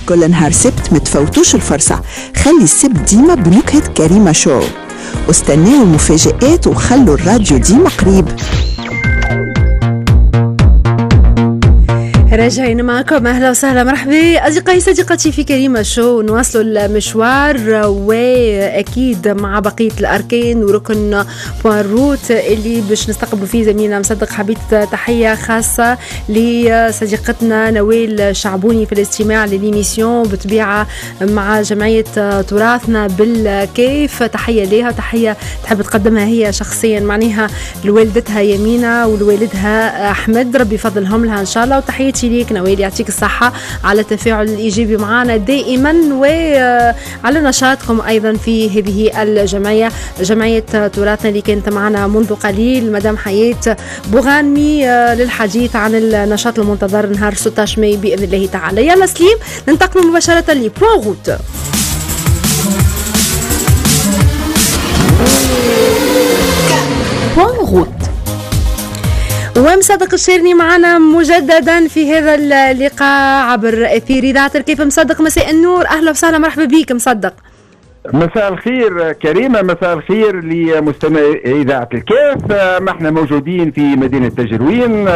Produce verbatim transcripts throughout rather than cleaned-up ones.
كل نهار سبت متفوتوش الفرصة، خلي السبت ديما بنكهة كريمة شو، واستناو المفاجآت وخلوا الراديو ديما قريب. راجعين معكم، اهلا وسهلا مرحبا اصدقائي صديقتي في كريمه شو. نواصلوا المشوار واكيد مع بقيه الاركان وركن بوان روت اللي باش نستقبلوا فيه زميلنا مصدق حبيت. تحيه خاصه لصديقتنا نوال شعبوني في الاستماع لليميسيون بطبيعه مع جمعيه تراثنا بالكيف. تحيه ليها، تحيه تحب تقدمها هي شخصيا معناها لوالدتها يمينه ولوالدها احمد، ربي يفضلهم لها ان شاء الله. وتحياتي ليك نوال يعطيك الصحة على التفاعل الإيجابي معنا دائما وعلى نشاطكم أيضا في هذه الجمعية، جمعية تراثنا اللي كانت معنا منذ قليل مدام حياة بوغانمي للحديث عن النشاط المنتظر نهار ستة عشر ماي بإذن الله تعالى. يلا سليم ننتقل مباشرة لبوان روت. بوان روت ومصدق الشيرني معنا مجددا في هذا اللقاء عبر اثير اذاعه الكيف. مصدق مساء النور، اهلا وسهلا مرحبا بك مصدق. مساء الخير كريمة، مساء الخير لمستمعي إذاعة الكيف. ما احنا موجودين في مدينة تجروين،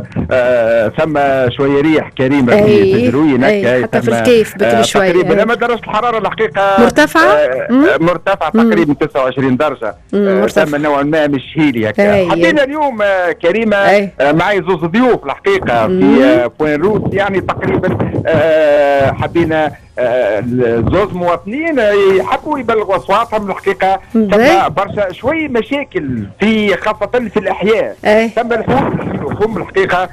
ثم شوية ريح كريمة في أي تجروين أي حتى في الكيف بكل شوية تقريبا. أما درجة الحرارة الحقيقة مرتفعة مرتفعة تقريبا تسعة وعشرين درجة، ثم نوعا ما مش هيلي هكا. حبينا اليوم كريمة معي زوز ضيوف الحقيقة في بوين روت، يعني تقريبا حبينا زوز مواطنين يحبوا يبلغوا اصواتهم الحقيقه. ثم برشا شوي مشاكل في خاصه في الاحياء، ثم الحوم الحقيقه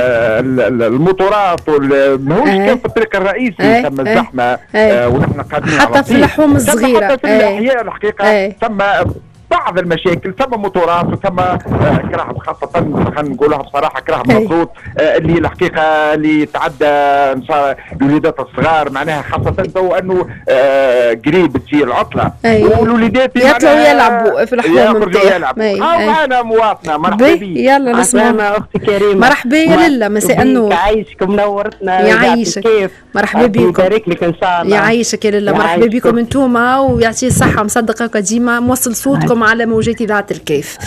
المطورات ماهوش كان في الطريق الرئيسي، ثم الزحمه ونحن قادمين حتى في اللحوم الصغيره حتى في الاحياء الحقيقه ثم بعض المشاكل، ثم موتورات وثم كره خاصة خلينا نقولها بصراحة كره مضغوط اللي الحقيقة اللي تعدى الوليدات الصغار، معناها خاصة تو انه قريب تجي العطلة والوليدات يطلعوا يلعبوا في الحوم نتاعهم. معنا مواطنة مرحبا بك. يلا نسمع اختي كريمة. مرحبا يا لله، مساء النور. يعيشك منورتنا يعيشك، مرحبا بكم. يبارك لك ان شاء الله. يعيشك يا لله، مرحبا بكم انتوما ويعطي الصحة مصدقة ديما موصل صوتكم على موجات إذاعة الكيف.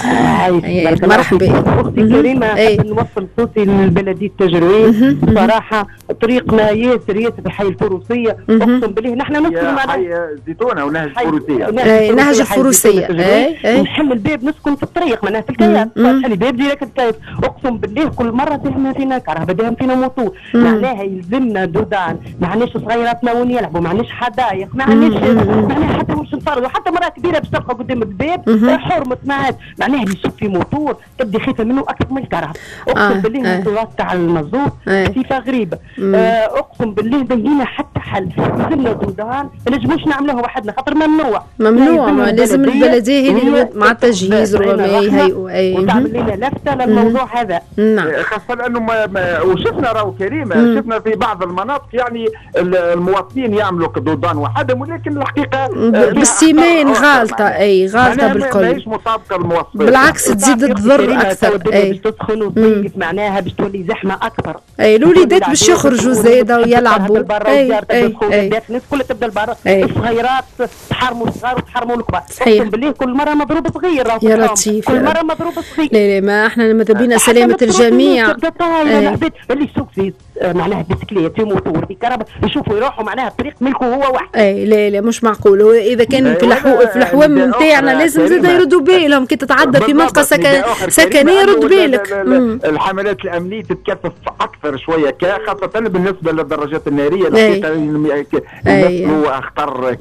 مرحبا أختي كريمة. حاب نوصل صوتي لبلدية تجروين. بصراحة طريقنا ياسر ياسر في حي الفروسية، أقسم بالله نحن نسكن معنا حي زيتونة ونهج الفروسية. نهج الفروسية نحل الباب نسكن في الطريق معناها في الكيف، نحل الباب ديريكت الكيف. أقسم بالله كل مرة تهمنا فينا كهرباء داهم فينا موتور، معناها يلزمنا دودان، معناش صغيراتنا وين يلعبوا، معناش حدايق، معناش معناها حتى مش نفرضوا، حتى مرة كبيرة باش تبقى قدام الباب حرمة معاد، معناها اللي يصب في موتور تبدي خايفة منه أكثر من الكهرباء. أقسم بالله الموتورات تاع المازوت كيفها غريبة. أقسم بالله بينا حتى حل، لازمنا دودان ما نجموش نعملوها وحدنا خاطر ممنوع ممنوع، لازم البلدية هي اللي مع التجهيز ربما يهيئوا وتعمل لنا لفتة للموضوع هذا. نعم. خاصة أنه وشفنا راهو كريمة، شفنا في بعض المناطق يعني المواطنين يعملوا دودان وحدهم، ولكن الحقيقة بالسيمين غالطة. أي غالطة بالكل، ماهيش مطابقه للمواصفات، بالعكس تزيد تضر اكثر. اي باش تسخن وتضيف معناها باش تولي زحمه اكثر. اي الوليدات باش يخرجوا زاده ويلعبوا. اي اي الناس الكل تبدا البرا، الصغيرات تحرموا الصغار وتحرموا الكبار. صحيح بالله كل مره مضروب صغير يا لطيف، كل مره مضروب صغير. لا لا ما احنا ماذا بينا سلامه الجميع. اللي يسوق في معناها بسكليت في موتور في كهرباء يشوفوا يروحوا معناها الطريق ملكه هو واحد. اي لا لا مش معقول. اذا كان في الحو في الحوام نتاعنا لازم زاد يردوا بالهم كي تتعدى في منطقه سكن سكنيه رد بالك. الحملات الامنيه تتكثف اكثر شويه خاصه بالنسبه للدراجات الناريه الحقيقه اخطر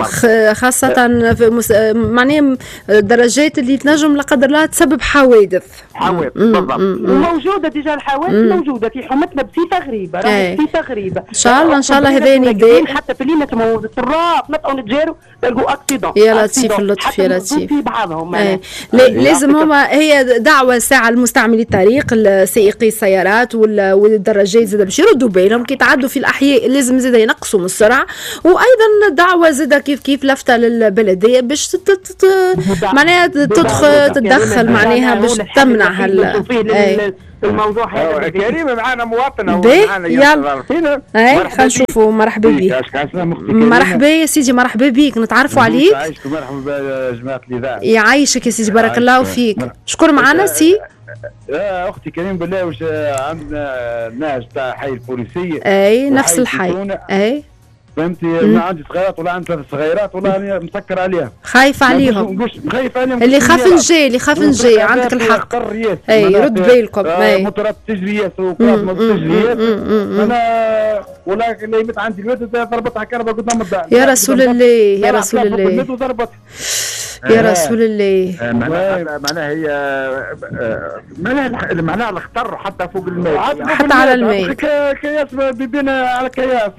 خاصه في مس... معناها الدراجات اللي تنجم لا قدر الله تسبب حوادث. حوادث بالضبط. موجوده ديجا الحوادث موجوده في حومتنا بصفه غريبه، بصفه غريبه. ان شاء الله ان شاء الله هذا نداء حتى في ليله موجود الطراب نطقوا نتجاروا تلقوا اكسيدون. يا لطيف اللطف يا لطيف. في بعضهم لازم هما هي دعوه ساعه لمستعملي الطريق السائقي السيارات والدراجات زاد باش يردوا بالهم كي يتعدوا في الاحياء، لازم زاد ينقصوا من السرعه. وايضا دعوه زاده كيف كيف لفته للبلديه باش معناها تدخل تتدخل معناها باش تمنع هال الموضوع هذا. كريمه معنا مواطنه معنا يلا فينا. اي خلينا نشوفوا. مرحبا بك. مرحبا يا سيدي. مرحبا بك نتعرفوا عليك. يعيشكم. مرحبا بجماعه الاذاعه. يعيشك يا سيدي. بارك الله فيك. شكون معنا سي؟ اه اختي كريم بالله واش عندنا ناس تاع حي البوليسيه. اي نفس الحي. اي فهمتي. ما عندي صغيرات ولا عندي ثلاث صغيرات ولا انا مسكر عليهم. خايف عليهم. خايف عليهم. اللي خاف نجي اللي خاف نجي عندك الحق. اي رد بالكم. اي مطرات تجريات وكرات ما تجريات. انا ولا اللي مت عندي الولد ضربتها كهرباء قدام الدار. يا رسول الله يا رسول الله يا رسول الله. معناها هي معناها معناها الخطر حتى فوق الماء حتى على الماء. كياس بيبينا على كياس.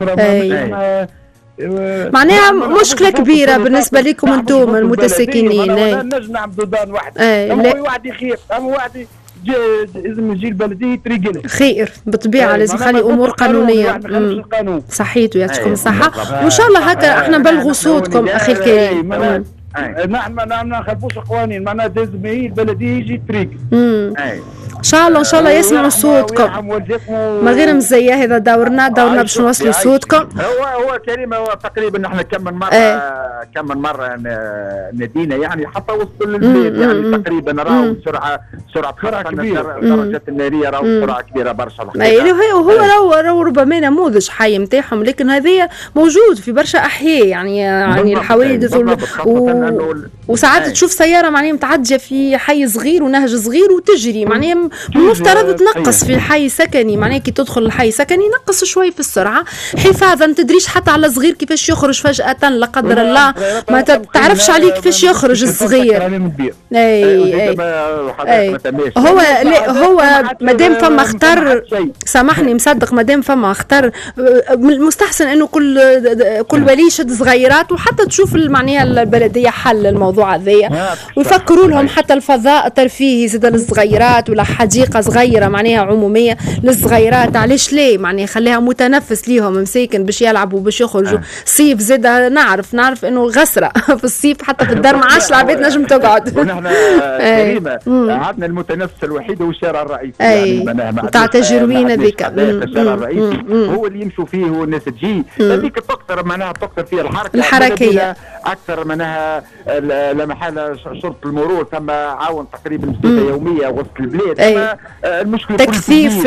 معناها مشكلة كبيرة بالنسبة لكم انتم المتساكنين. نجم نعبدوا دار واحد. اما واحد يخير اما واحد لازم يجي البلديه يتريقل خير بالطبيعه. لازم يخلي امور قانونيه. صحيتوا يعطيكم الصحه. وان شاء الله هكا احنا نبلغوا صوتكم اخي الكريم. نحن ما نخالفوش قوانين. معناها لازم هي البلديه يجي يتريق. ان شاء الله ان شاء الله يسمعوا صوتكم. ما غير مزيه هذا دورنا دورنا باش نوصلوا صوتكم. هو هو كريم هو تقريبا نحن كم من مره ايه. كم من مره نادينا يعني حتى وصلوا للبيت يعني تقريبا راهو سرعه سرعه سرعه كبيره. درجات الناريه راهو سرعه كبيره برشا. اي هو راهو راهو ربما نموذج حي نتاعهم لكن هذه موجود في برشا احياء يعني يعني الحوادث و... وساعات ايه. تشوف سياره معناها متعديه في حي صغير ونهج صغير وتجري معناها مفترض تنقص في الحي سكني. معناها كي تدخل الحي سكني نقص شوي في السرعه حفاظا. تدريش حتى على صغير كيفاش يخرج فجاه لا قدر الله ما تعرفش عليه كيفاش يخرج الصغير. اي اي اي هو هو مادام فما خطر سامحني مصدق مادام فما خطر المستحسن انه كل كل ولي يشد صغيرات وحتى تشوف معناها البلديه حل الموضوع هذايا ويفكروا لهم حتى الفضاء الترفيهي زاد للصغيرات ولا حديقه صغيره معناها عموميه للصغيرات. علاش ليه معناها خليها متنفس ليهم مساكن باش يلعبوا باش يخرجوا. صيف زاد نعرف نعرف انه غسره في الصيف حتى في الدار ما عادش العباد نجم تقعد. ونحن كريمه عندنا المتنفس الوحيد هو الشارع الرئيسي يعني تاع تجروين هذيك. الشارع الرئيسي هو اللي يمشوا فيه والناس تجي هذيك تكثر معناها تكثر فيها الحركه الحركيه اكثر منها. لا محاله شرطه المرور ثم عاون تقريبا بصفه يوميه وسط البلاد. أي. المشكله تكثيف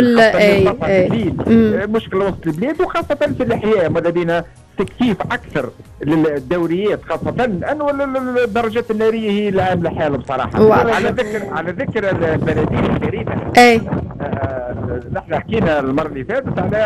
المشكله وسط البلاد وخاصه في الاحياء ماذا بينا تكثيف اكثر للدوريات خاصه انه الدرجات الناريه هي اللي عامله حاله بصراحه. على ذكر على ذكر البلديه الكريمه. اي نحن حكينا المره اللي فاتت على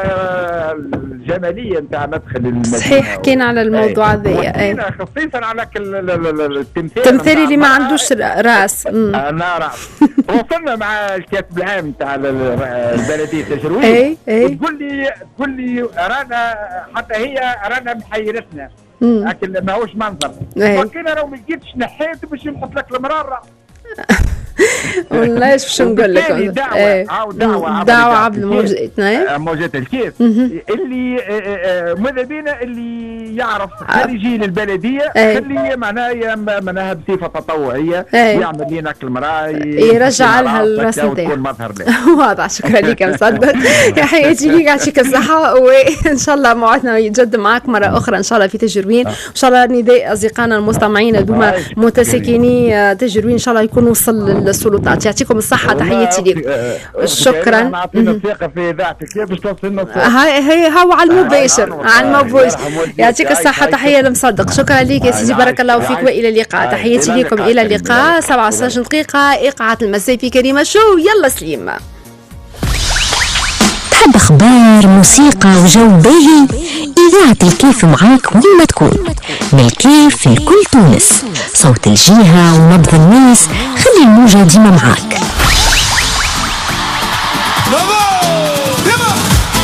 الجماليه نتاع مدخل المدينه. صحيح حكينا على الموضوع هذايا. اي خصيصا على التمثال التمثال اللي ما عندوش راس. لا راس. وصلنا مع الكاتب العام نتاع البلديه تجروين. اي اي تقول لي تقول لي رانا حتى هي رانا محيرتنا لكن ماهوش منظر. وكنا لو ما لقيتش نحيت باش نحط لك المراره. والله ايش باش نقول لك. دعوه ايه. دعوه دعوه عبد الموجود موجات الكيس اللي ماذا بينا اللي يعرف خريجين البلديه خليه معناها معناها بصفه تطوعيه يعمل لنا المراه يرجع لها الراس نتاعها. واضح. شكرا لك يا مصدق يا حياتي ليك يعطيك الصحه وان شاء الله موعدنا يتجدد معك مره اخرى ان شاء الله في تجروين. ان شاء الله نداء اصدقائنا المستمعين هذوما متساكني تجروين ان شاء الله يكون وصل للسلطات. يعطيكم الصحه. تحياتي لك. شكرا. نعطينا الثقه في اذاعتك باش توصل لنا هاي هي هو على المباشر على المباشر. يعطيك الصحه. تحيه لمصدق. شكرا لك يا سيدي. بارك الله فيك والى اللقاء. تحياتي لكم. الى اللقاء. سبعة وعشرين دقيقه ايقاعات المساء في كريمه شو. يلا سليم. تحب اخبار موسيقى وجو باهي؟ إذاعة الكيف معاك وين ما تكون. من الكيف في كل تونس. صوت الجهة ونبض الناس. خلي الموجة ديما معاك.